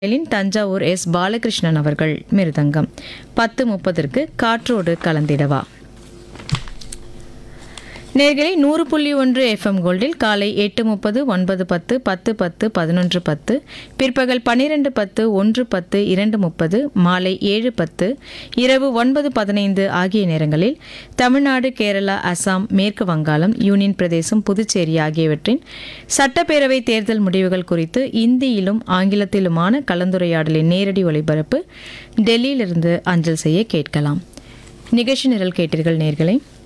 Thanjavur S Balakrishnan அவர்கள் மிருதங்கம். 10:30 காற்றோடு கலந்திடவா. நேர்களை 100.1 FM கோல்டில் காலை 8:30, 9:10, 10:10, 11:10, பிற்பகல் 12:10, 1:10, 2:30, மாலை 7:10, இரவு 9:15 ஆகிய நேரங்களில் தமிழ்நாடு, கேரளா, அசாம், மேற்கு வங்காளம், யூனியன் பிரதேசம், புதுச்சேரி ஆகியவற்றின் சட்டப்பேரவை தேர்தல் முடிவுகள் குறித்து இந்தியிலும் ஆங்கிலத்திலுமான கலந்துரையாடலின் நேரடி ஒளிபரப்பு டெல்லியிலிருந்து அஞ்சல் செய்ய கேட்கலாம். நிகழ்ச்சி நிரல் கேட்டீர்கள் நேயர்களே.